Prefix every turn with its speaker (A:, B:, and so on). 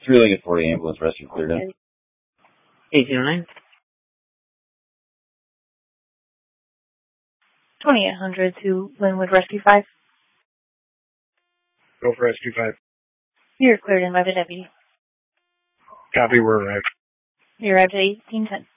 A: Three-legged 40 ambulance rescue cleared in.
B: 809.
C: 2800 to Linwood Rescue 5.
D: Go for Rescue 5.
C: You're cleared in by the deputy.
D: Copy, we're arrived.
C: You arrived at 1810.